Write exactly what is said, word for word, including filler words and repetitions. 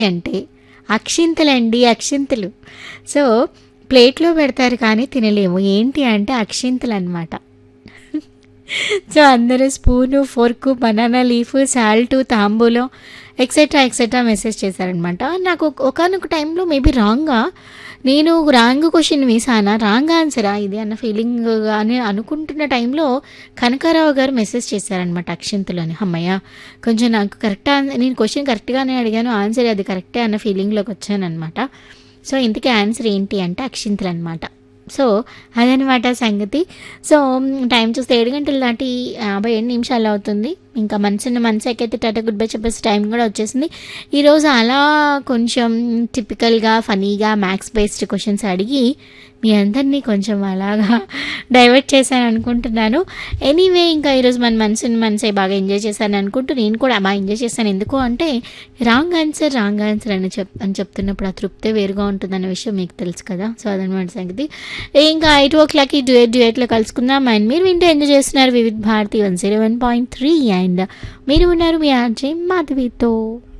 అంటే అక్షింతలండి అక్షింతలు. సో ప్లేట్లో పెడతారు కానీ తినలేము. ఏంటి అంటే అక్షింతలనమాట. సో అందరూ స్పూను, ఫోర్కు, బనానా లీఫ్, సాల్టు, తాంబూలం ఎక్సెట్రా ఎక్సెట్రా మెసేజ్ చేశారనమాట. నాకు ఒకానొక టైంలో మేబీ రాంగ్గా నేను రాంగ్ క్వశ్చన్ వేసానా, రాంగ్ ఆన్సరా ఇది అన్న ఫీలింగ్ అని అనుకుంటున్న టైంలో కనకారావు గారు మెసేజ్ చేశారనమాట అక్షింతలు అని. అమ్మయ్య కొంచెం నాకు కరెక్ట్ నేను క్వశ్చన్ కరెక్ట్గానే అడిగాను, ఆన్సర్ అది కరెక్టే అన్న ఫీలింగ్లోకి వచ్చానమాట. సో ఇంతకీ ఆన్సర్ ఏంటి అంటే అక్షింతలు అనమాట. సో అదనమాట సంగతి. సో టైం చూస్తే ఏడు గంటలు దాటి యాభై ఏడు నిమిషాలు అవుతుంది. ఇంకా మనసున్న మనసుకైతే టాటా గుడ్ బై చెప్పేసి టైం కూడా వచ్చేసింది. ఈరోజు అలా కొంచెం టిపికల్గా ఫనీగా మ్యాథ్స్ బేస్డ్ క్వశ్చన్స్ అడిగి మీ అందరినీ కొంచెం అలాగా డైవర్ట్ చేశాను అనుకుంటున్నాను. ఎనీవే ఇంకా ఈరోజు మన మనసున్న మనసే బాగా ఎంజాయ్ చేశాను అనుకుంటూ నేను కూడా బాగా ఎంజాయ్ చేశాను. ఎందుకు అంటే రాంగ్ ఆన్సర్ రాంగ్ ఆన్సర్ అని చెప్ అని చెప్తున్నప్పుడు ఆ తృప్తే వేరుగా ఉంటుందన్న విషయం మీకు తెలుసు కదా. సో అదనమాట సంగతి. ఇంకా ఎయిట్ ఓ క్లాక్కి డ్యూయట్ డ్యూయట్లో కలుసుకుందాం. అండ్ మీరు వింటూ ఎంజాయ్ చేస్తున్నారు వివిధ Bharati one zero one point three and మీరు ఉన్నారు మీ ఆర్జే మాధవితో.